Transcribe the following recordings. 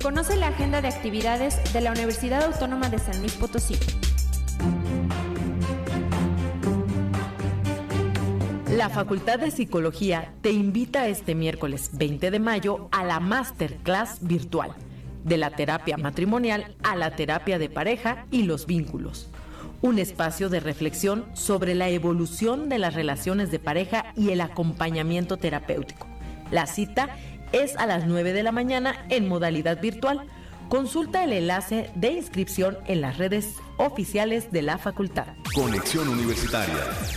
Conoce la agenda de actividades de la Universidad Autónoma de San Luis Potosí. La Facultad de Psicología te invita este miércoles 20 de mayo a la Masterclass virtual, de la terapia matrimonial a la terapia de pareja y los vínculos. Un espacio de reflexión sobre la evolución de las relaciones de pareja y el acompañamiento terapéutico. La cita es a las 9 de la mañana en modalidad virtual. Consulta el enlace de inscripción en las redes oficiales de la facultad. Conexión Universitaria.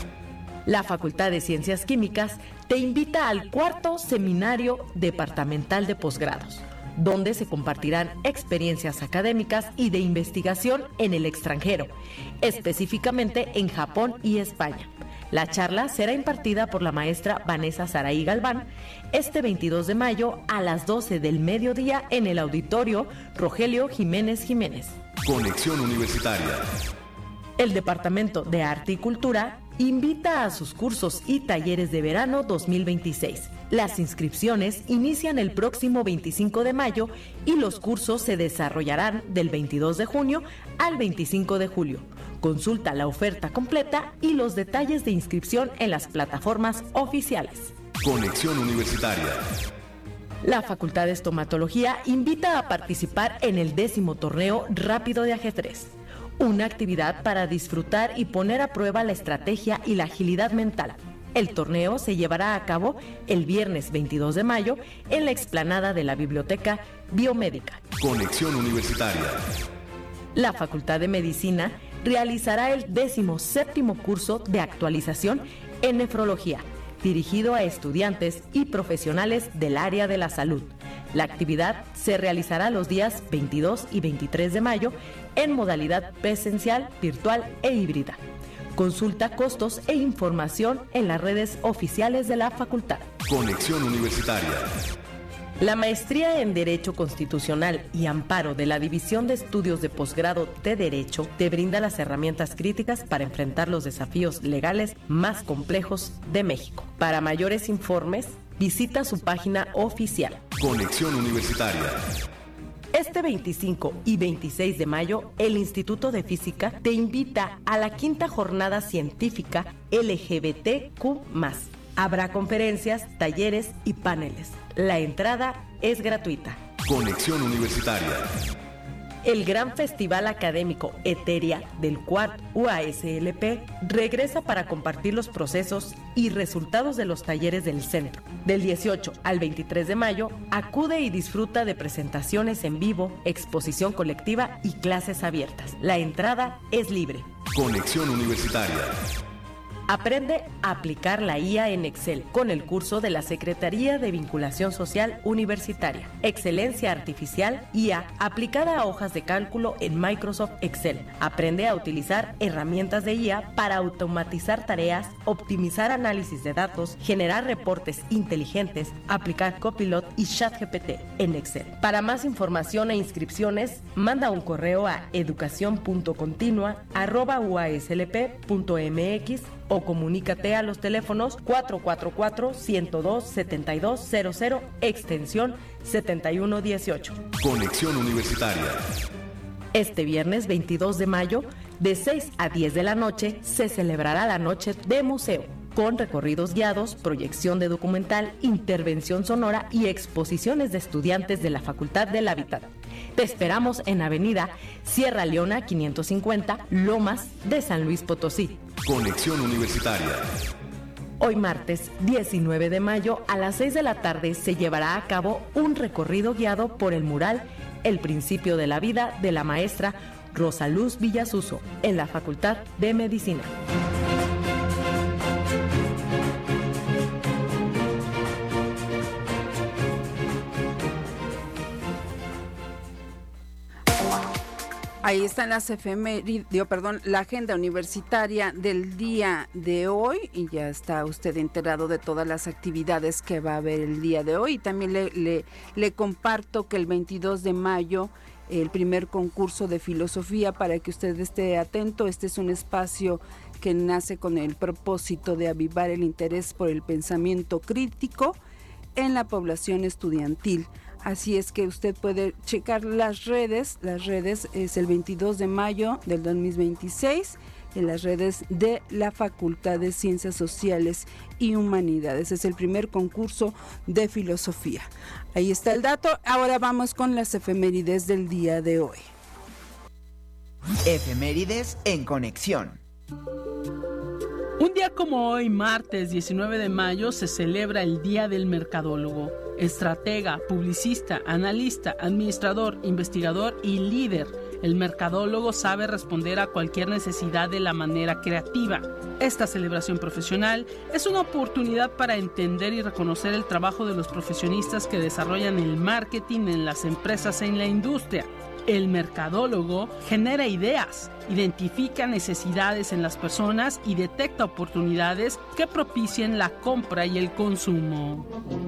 La Facultad de Ciencias Químicas te invita al 4º Seminario Departamental de Posgrados, donde se compartirán experiencias académicas y de investigación en el extranjero, específicamente en Japón y España. La charla será impartida por la maestra Vanessa Saraí Galván este 22 de mayo a las 12 del mediodía en el auditorio Rogelio Jiménez Jiménez. Conexión Universitaria. El Departamento de Arte y Cultura invita a sus cursos y talleres de verano 2026. Las inscripciones inician el próximo 25 de mayo y los cursos se desarrollarán del 22 de junio al 25 de julio. Consulta la oferta completa y los detalles de inscripción en las plataformas oficiales. Conexión Universitaria. La Facultad de Estomatología invita a participar en el 10º torneo rápido de ajedrez, una actividad para disfrutar y poner a prueba la estrategia y la agilidad mental. El torneo se llevará a cabo el viernes 22 de mayo en la explanada de la Biblioteca Biomédica. Conexión Universitaria. La Facultad de Medicina realizará el 17º curso de actualización en nefrología, dirigido a estudiantes y profesionales del área de la salud. La actividad se realizará los días 22 y 23 de mayo en modalidad presencial, virtual e híbrida. Consulta costos e información en las redes oficiales de la facultad. Conexión Universitaria. La maestría en Derecho Constitucional y Amparo de la División de Estudios de Posgrado de Derecho te brinda las herramientas críticas para enfrentar los desafíos legales más complejos de México. Para mayores informes, visita su página oficial. Conexión Universitaria. Este 25 y 26 de mayo, el Instituto de Física te invita a la 5ª Jornada Científica LGBTQ+. Habrá conferencias, talleres y paneles. La entrada es gratuita. Conexión Universitaria. El Gran Festival Académico Eteria del CUART UASLP regresa para compartir los procesos y resultados de los talleres del centro. Del 18 al 23 de mayo, acude y disfruta de presentaciones en vivo, exposición colectiva y clases abiertas. La entrada es libre. Conexión Universitaria. Aprende a aplicar la IA en Excel con el curso de la Secretaría de Vinculación Social Universitaria. Excelencia Artificial IA aplicada a hojas de cálculo en Microsoft Excel. Aprende a utilizar herramientas de IA para automatizar tareas, optimizar análisis de datos, generar reportes inteligentes, aplicar Copilot y ChatGPT en Excel. Para más información e inscripciones, manda un correo a educacion.continua@uaslp.mx o comunícate a los teléfonos 444-102-7200, extensión 7118. Conexión Universitaria. Este viernes 22 de mayo, de 6 a 10 de la noche, se celebrará la Noche de Museo, con recorridos guiados, proyección de documental, intervención sonora y exposiciones de estudiantes de la Facultad del Hábitat. Te esperamos en Avenida Sierra Leona 550, Lomas de San Luis Potosí. Conexión Universitaria. Hoy martes 19 de mayo a las 6 de la tarde se llevará a cabo un recorrido guiado por el mural El Principio de la Vida de la maestra Rosaluz Villasuso en la Facultad de Medicina. Ahí están las la agenda universitaria del día de hoy y ya está usted enterado de todas las actividades que va a haber el día de hoy. Y también le comparto que el 22 de mayo el primer concurso de filosofía para que usted esté atento. Este es un espacio que nace con el propósito de avivar el interés por el pensamiento crítico en la población estudiantil Así es que usted puede checar las redes es el 22 de mayo del 2026 en las redes de la Facultad de Ciencias Sociales y Humanidades. Es el primer concurso de filosofía. Ahí está el dato. Ahora vamos con las efemérides del día de hoy. Efemérides en conexión. Un día como hoy, martes 19 de mayo, se celebra el Día del Mercadólogo. Estratega, publicista, analista, administrador, investigador y líder. El mercadólogo sabe responder a cualquier necesidad de la manera creativa. Esta celebración profesional es una oportunidad para entender y reconocer el trabajo de los profesionistas que desarrollan el marketing en las empresas e en la industria. El mercadólogo genera ideas, identifica necesidades en las personas y detecta oportunidades que propicien la compra y el consumo.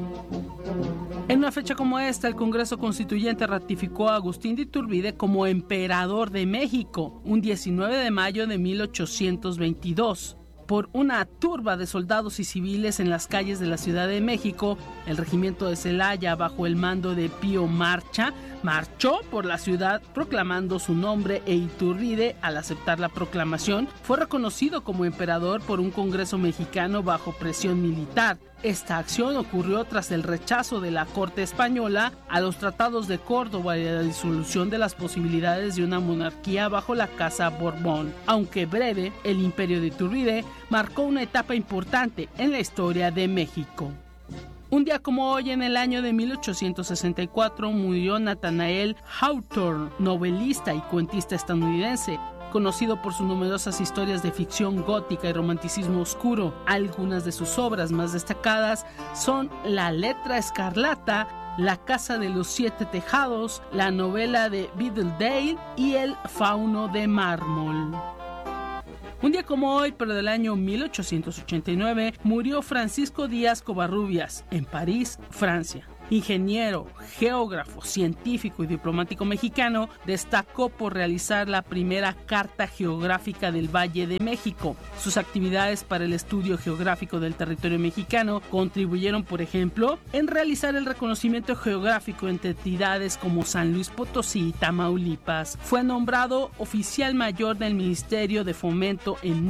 En una fecha como esta, el Congreso Constituyente ratificó a Agustín de Iturbide como emperador de México, un 19 de mayo de 1822. Por una turba de soldados y civiles en las calles de la Ciudad de México, el regimiento de Celaya, bajo el mando de Pío Marcha, marchó por la ciudad proclamando su nombre e Iturbide, al aceptar la proclamación, fue reconocido como emperador por un Congreso mexicano bajo presión militar. Esta acción ocurrió tras el rechazo de la corte española a los tratados de Córdoba y la disolución de las posibilidades de una monarquía bajo la Casa Borbón. Aunque breve, el imperio de Iturbide marcó una etapa importante en la historia de México. Un día como hoy, en el año de 1864, murió Nathaniel Hawthorne, novelista y cuentista estadounidense, conocido por sus numerosas historias de ficción gótica y romanticismo oscuro. Algunas de sus obras más destacadas son La letra escarlata, La casa de los siete tejados, la novela de Beedledale y El fauno de mármol. Un día como hoy, pero del año 1889, murió Francisco Díaz Covarrubias en París, Francia. Ingeniero, geógrafo, científico y diplomático mexicano, destacó por realizar la primera carta geográfica del Valle de México. Sus actividades para el estudio geográfico del territorio mexicano contribuyeron, por ejemplo, en realizar el reconocimiento geográfico entre entidades como San Luis Potosí y Tamaulipas. Fue nombrado oficial mayor del Ministerio de Fomento en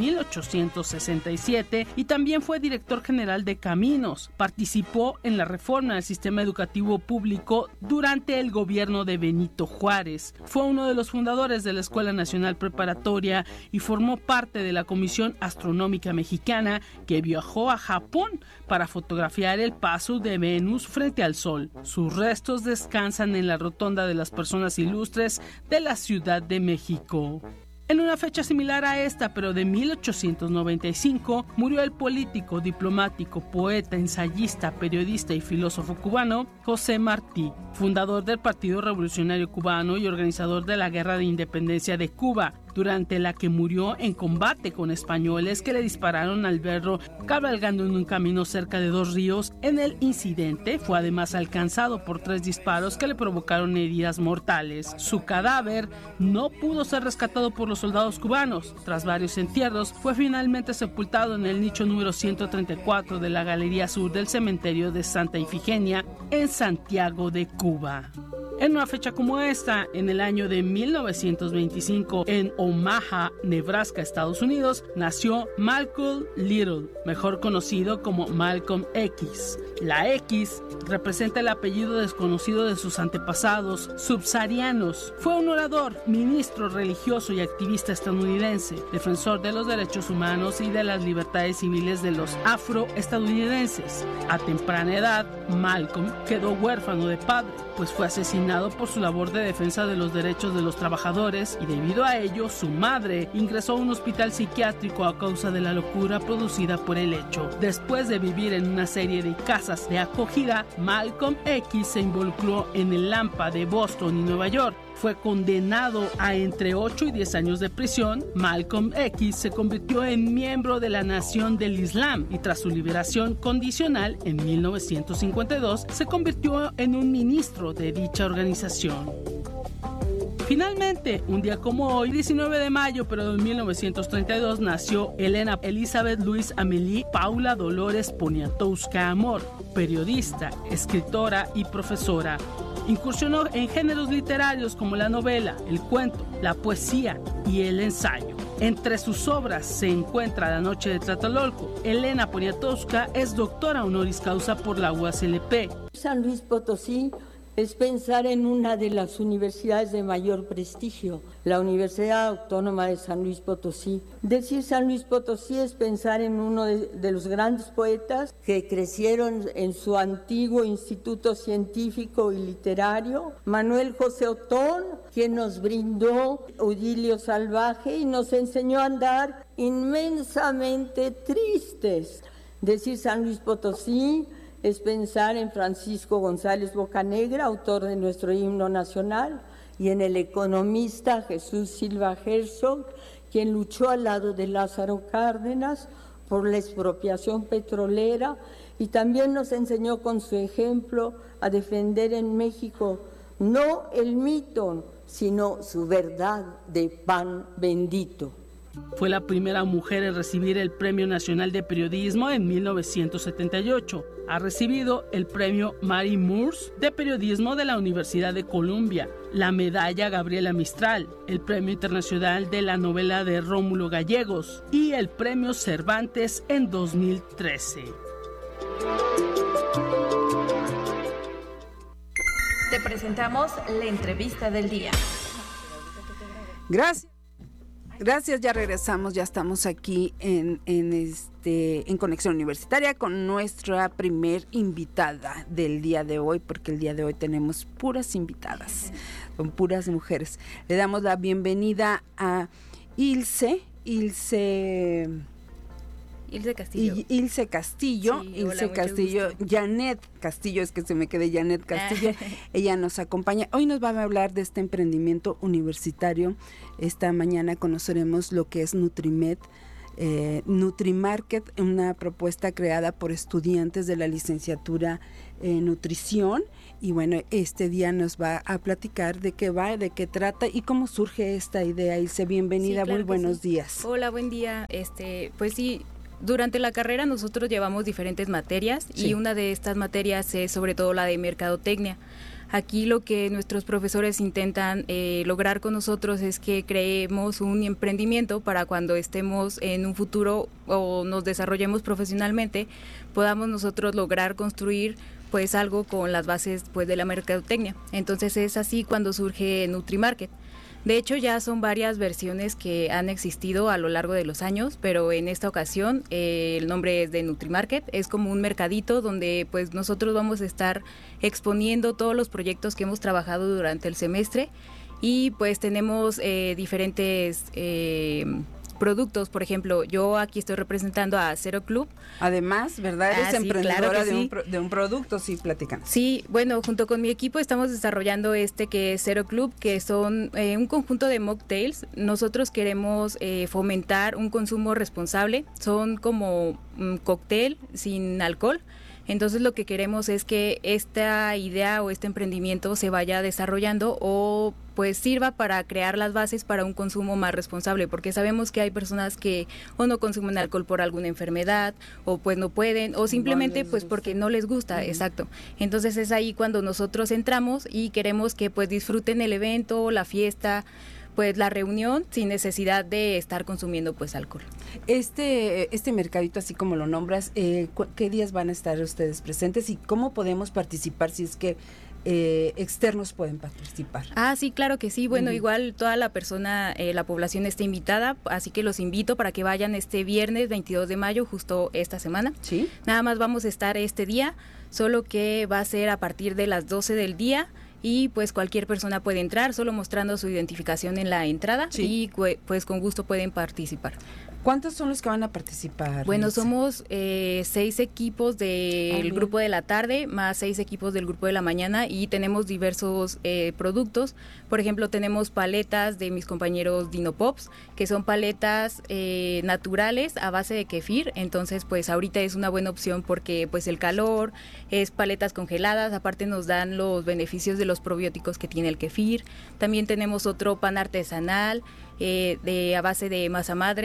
1867 y también fue director general de Caminos. Participó en la reforma del sistema educativo público durante el gobierno de Benito Juárez. Fue uno de los fundadores de la Escuela Nacional Preparatoria y formó parte de la Comisión Astronómica Mexicana, que viajó a Japón para fotografiar el paso de Venus frente al Sol. Sus restos descansan en la Rotonda de las Personas Ilustres de la Ciudad de México. En una fecha similar a esta, pero de 1895, murió el político, diplomático, poeta, ensayista, periodista y filósofo cubano José Martí, fundador del Partido Revolucionario Cubano y organizador de la Guerra de Independencia de Cuba, durante la que murió en combate con españoles que le dispararon al verlo cabalgando en un camino cerca de dos ríos. En el incidente fue además alcanzado por 3 disparos que le provocaron heridas mortales. Su cadáver no pudo ser rescatado por los soldados cubanos. Tras varios entierros, fue finalmente sepultado en el nicho número 134 de la Galería Sur del Cementerio de Santa Ifigenia en Santiago de Cuba. En una fecha como esta, en el año de 1925, en Omaha, Nebraska, Estados Unidos, nació Malcolm Little, mejor conocido como Malcolm X. La X representa el apellido desconocido de sus antepasados subsaharianos. Fue un orador, ministro religioso y activista estadounidense, defensor de los derechos humanos y de las libertades civiles de los afroestadounidenses. A temprana edad, Malcolm quedó huérfano de padre, pues fue asesinado por su labor de defensa de los derechos de los trabajadores, y debido a ello, su madre ingresó a un hospital psiquiátrico a causa de la locura producida por el hecho. Después de vivir en una serie de casas de acogida, Malcolm X se involucró en el AMPA de Boston y Nueva York. Fue condenado a entre 8 y 10 años de prisión. Malcolm X se convirtió en miembro de la Nación del Islam y tras su liberación condicional en 1952 se convirtió en un ministro de dicha organización. Finalmente, un día como hoy, 19 de mayo, pero de 1932, nació Elena Elizabeth Louise Amélie Paula Dolores Poniatowska Amor, periodista, escritora y profesora. Incursionó en géneros literarios como la novela, el cuento, la poesía y el ensayo. Entre sus obras se encuentra La noche de Tlatelolco. Elena Poniatowska es doctora honoris causa por la UASLP. San Luis Potosí es pensar en una de las universidades de mayor prestigio, la Universidad Autónoma de San Luis Potosí. Decir San Luis Potosí es pensar en uno de los grandes poetas que crecieron en su antiguo instituto científico y literario, Manuel José Otón, quien nos brindó Udilio Salvaje y nos enseñó a andar inmensamente tristes. Decir San Luis Potosí es pensar en Francisco González Bocanegra, autor de nuestro himno nacional, y en el economista Jesús Silva Herzog, quien luchó al lado de Lázaro Cárdenas por la expropiación petrolera y también nos enseñó con su ejemplo a defender en México no el mito, sino su verdad de pan bendito. Fue la primera mujer en recibir el Premio Nacional de Periodismo en 1978. Ha recibido el Premio Mary Moores de Periodismo de la Universidad de Columbia, la Medalla Gabriela Mistral, el Premio Internacional de la Novela de Rómulo Gallegos y el Premio Cervantes en 2013. Te presentamos la entrevista del día. Gracias, ya regresamos, ya estamos aquí en Conexión Universitaria con nuestra primer invitada del día de hoy, porque el día de hoy tenemos puras invitadas, son puras mujeres. Le damos la bienvenida a Ilse Castillo. Ilse Castillo, sí, Ilse hola, Castillo, Janet Castillo, es que se me quede Janet Castillo. Ella nos acompaña. Hoy nos va a hablar de este emprendimiento universitario. Esta mañana conoceremos lo que es Nutrimed, Nutrimarket, una propuesta creada por estudiantes de la licenciatura en nutrición. Y bueno, este día nos va a platicar de qué va, de qué trata y cómo surge esta idea. Ilse, bienvenida, sí, claro, muy buenos días. Hola, buen día. Pues sí. Durante la carrera nosotros llevamos diferentes materias, sí, y una de estas materias es sobre todo la de mercadotecnia. Aquí lo que nuestros profesores intentan lograr con nosotros es que creemos un emprendimiento para cuando estemos en un futuro o nos desarrollemos profesionalmente, podamos nosotros lograr construir pues algo con las bases pues de la mercadotecnia. Entonces es así cuando surge Nutrimarket. De hecho, ya son varias versiones que han existido a lo largo de los años, pero en esta ocasión el nombre es de Nutrimarket. Es como un mercadito donde pues nosotros vamos a estar exponiendo todos los proyectos que hemos trabajado durante el semestre y pues tenemos diferentes productos. Por ejemplo, yo aquí estoy representando a Zero Club. Además, ¿verdad? Eres emprendedora, claro, de un producto, sí, platícanos. Sí, bueno, junto con mi equipo estamos desarrollando que es Zero Club, que son un conjunto de mocktails. Nosotros queremos fomentar un consumo responsable. Son como un cóctel sin alcohol. Entonces lo que queremos es que esta idea o este emprendimiento se vaya desarrollando o pues sirva para crear las bases para un consumo más responsable, porque sabemos que hay personas que o no consumen alcohol por alguna enfermedad o pues no pueden o simplemente pues porque no les gusta, uh-huh. Exacto. Entonces es ahí cuando nosotros entramos y queremos que pues disfruten el evento, la fiesta, pues la reunión sin necesidad de estar consumiendo pues alcohol. Este mercadito, así como lo nombras, ¿qué días van a estar ustedes presentes y cómo podemos participar si es que externos pueden participar? Sí, claro que sí. Bueno, uh-huh. Igual toda la población está invitada, así que los invito para que vayan este viernes 22 de mayo, justo esta semana. Sí. Nada más vamos a estar este día, solo que va a ser a partir de las 12 del día. Y pues cualquier persona puede entrar, solo mostrando su identificación en la entrada, sí. Y pues con gusto pueden participar. ¿Cuántos son los que van a participar? Bueno, somos 6 equipos del grupo de la tarde, más 6 equipos del grupo de la mañana y tenemos diversos productos. Por ejemplo, tenemos paletas de mis compañeros Dino Pops, que son paletas naturales a base de kefir. Entonces, pues ahorita es una buena opción porque pues el calor, es paletas congeladas, aparte nos dan los beneficios de los probióticos que tiene el kefir. También tenemos otro pan artesanal a base de masa madre, entonces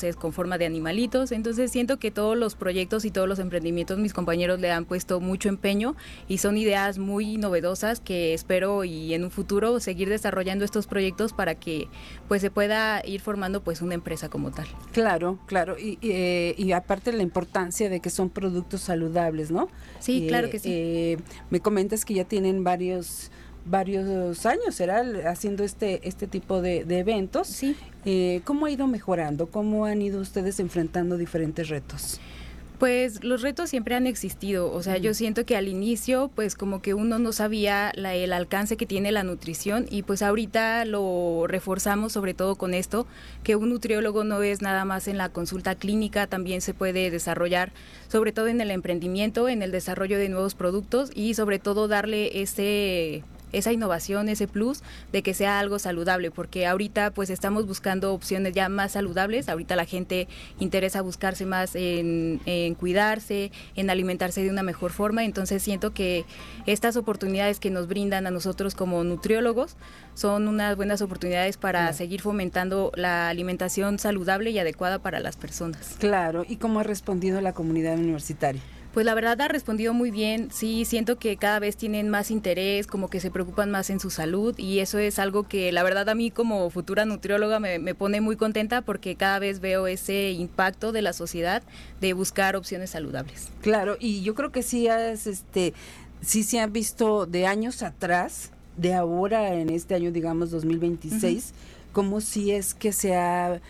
entonces con forma de animalitos. Entonces siento que todos los proyectos y todos los emprendimientos mis compañeros le han puesto mucho empeño y son ideas muy novedosas que espero y en un futuro seguir desarrollando estos proyectos para que pues se pueda ir formando pues una empresa como tal. Claro, y aparte la importancia de que son productos saludables, ¿no? Sí, claro que sí. Me comentas que ya tienen varios años, ¿será? Haciendo este tipo de eventos. Sí. ¿Cómo ha ido mejorando? ¿Cómo han ido ustedes enfrentando diferentes retos? Pues los retos siempre han existido, o sea, yo siento que al inicio pues como que uno no sabía el alcance que tiene la nutrición y pues ahorita lo reforzamos sobre todo con esto, que un nutriólogo no es nada más en la consulta clínica, también se puede desarrollar sobre todo en el emprendimiento, en el desarrollo de nuevos productos y sobre todo darle esa innovación, ese plus de que sea algo saludable, porque ahorita pues estamos buscando opciones ya más saludables, ahorita la gente interesa buscarse más en cuidarse, en alimentarse de una mejor forma, entonces siento que estas oportunidades que nos brindan a nosotros como nutriólogos son unas buenas oportunidades para seguir fomentando la alimentación saludable y adecuada para las personas. Claro, ¿y cómo ha respondido la comunidad universitaria? Pues la verdad ha respondido muy bien, sí, siento que cada vez tienen más interés, como que se preocupan más en su salud y eso es algo que la verdad a mí como futura nutrióloga me pone muy contenta porque cada vez veo ese impacto de la sociedad de buscar opciones saludables. Claro, y yo creo que sí se han visto de años atrás, de ahora en este año digamos 2026, como si es que se ha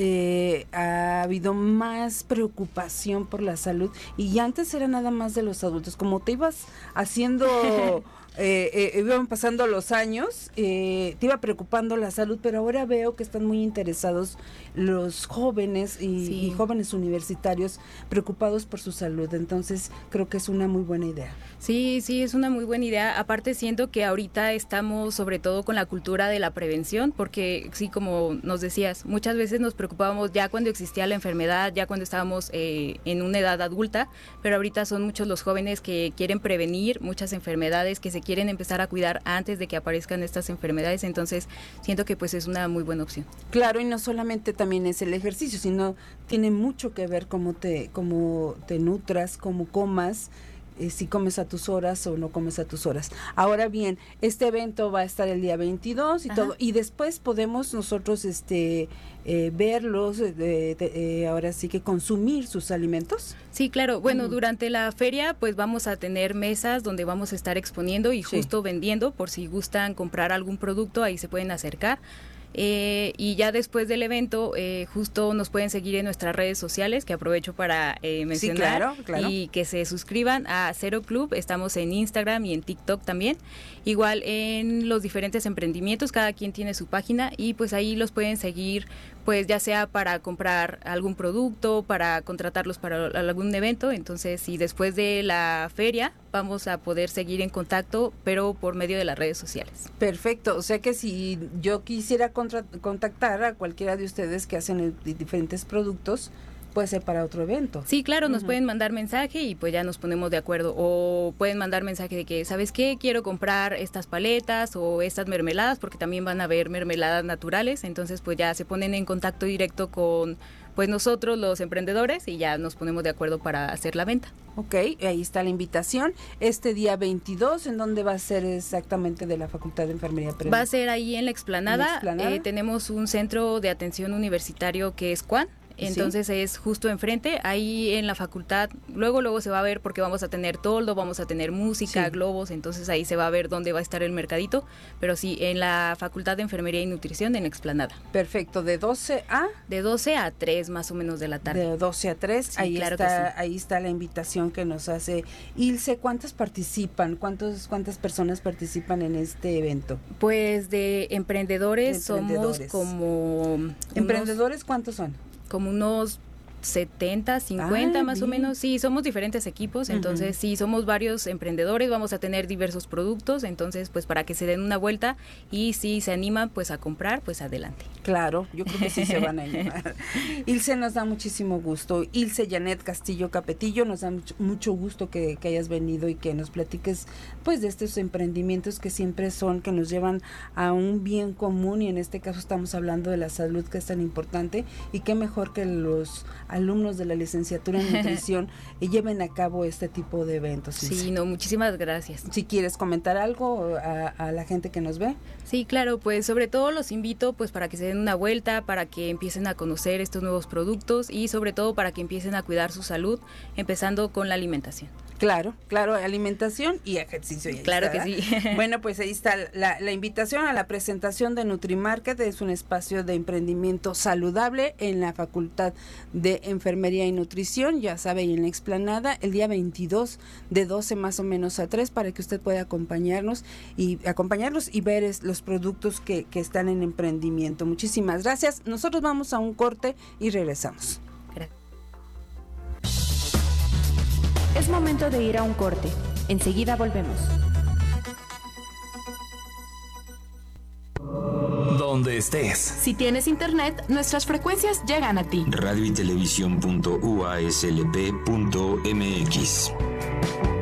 habido más preocupación por la salud y antes era nada más de los adultos, como te ibas haciendo, iban pasando los años, te iba preocupando la salud, pero ahora veo que están muy interesados los jóvenes y jóvenes universitarios preocupados por su salud, entonces creo que es una muy buena idea. Sí, es una muy buena idea. Aparte siento que ahorita estamos sobre todo con la cultura de la prevención, porque sí, como nos decías, muchas veces nos preocupábamos ya cuando existía la enfermedad, ya cuando estábamos en una edad adulta, pero ahorita son muchos los jóvenes que quieren prevenir muchas enfermedades, que se quieren empezar a cuidar antes de que aparezcan estas enfermedades, entonces siento que pues es una muy buena opción. Claro, y no solamente también es el ejercicio, sino tiene mucho que ver cómo te nutras, cómo comas, si comes a tus horas o no comes a tus horas. Ahora bien, este evento va a estar el día 22 y todo, y después podemos nosotros verlos, ahora sí que consumir sus alimentos. Sí, claro. Bueno, durante la feria pues vamos a tener mesas donde vamos a estar exponiendo y justo vendiendo, por si gustan comprar algún producto, ahí se pueden acercar. Y ya después del evento justo nos pueden seguir en nuestras redes sociales, que aprovecho para mencionar, claro. Y que se suscriban a Cero Club, estamos en Instagram y en TikTok también, igual en los diferentes emprendimientos, cada quien tiene su página y pues ahí los pueden seguir, pues ya sea para comprar algún producto, para contratarlos para algún evento, entonces si después de la feria vamos a poder seguir en contacto, pero por medio de las redes sociales. Perfecto, o sea que si yo quisiera contactar a cualquiera de ustedes que hacen diferentes productos, puede ser para otro evento. Sí, claro, nos pueden mandar mensaje y pues ya nos ponemos de acuerdo, o pueden mandar mensaje de que, ¿sabes qué? Quiero comprar estas paletas o estas mermeladas, porque también van a haber mermeladas naturales, entonces pues ya se ponen en contacto directo con pues nosotros los emprendedores y ya nos ponemos de acuerdo para hacer la venta. Ok, ahí está la invitación. Este día 22, ¿en dónde va a ser exactamente de la Facultad de Enfermería? Va a ser ahí en la explanada. Tenemos un centro de atención universitario que es CUAN. Entonces es justo enfrente, ahí en la facultad, luego se va a ver porque vamos a tener toldo, vamos a tener música, globos, entonces ahí se va a ver dónde va a estar el mercadito, pero sí, en la Facultad de Enfermería y Nutrición en Explanada. Perfecto, ¿de 12 a? De 12 a 3 más o menos de la tarde. De 12 a 3, sí, ahí, claro ahí está la invitación que nos hace Ilse. ¿Cuántas participan? ¿Cuántas personas participan en este evento? Pues de emprendedores somos como... ¿Emprendedores cuántos son? Como unos 70, 50 más o menos. Sí, somos diferentes equipos, entonces sí, somos varios emprendedores, vamos a tener diversos productos, entonces pues para que se den una vuelta y si se animan pues a comprar, pues adelante. Claro, yo creo que sí se van a animar. Ilse, nos da muchísimo gusto. Ilse Janet Castillo Capetillo, nos da mucho gusto que hayas venido y que nos platiques pues de estos emprendimientos que siempre son, que nos llevan a un bien común, y en este caso estamos hablando de la salud, que es tan importante, y qué mejor que los alumnos de la licenciatura en nutrición lleven a cabo este tipo de eventos. Sí, no, muchísimas gracias. Si quieres comentar algo a la gente que nos ve. Sí, claro, pues sobre todo los invito pues para que se den una vuelta, para que empiecen a conocer estos nuevos productos y sobre todo para que empiecen a cuidar su salud, empezando con la alimentación. Claro, alimentación y ejercicio. Claro que sí. Bueno, pues ahí está la invitación a la presentación de Nutrimarket. Es un espacio de emprendimiento saludable en la Facultad de Enfermería y Nutrición, ya sabe, y en la explanada, el día 22 de 12 más o menos a 3, para que usted pueda acompañarnos y ver los productos que están en emprendimiento. Muchísimas gracias. Nosotros vamos a un corte y regresamos. Es momento de ir a un corte. Enseguida volvemos. Donde estés. Si tienes internet, nuestras frecuencias llegan a ti. Radio y televisión.uaslp.mx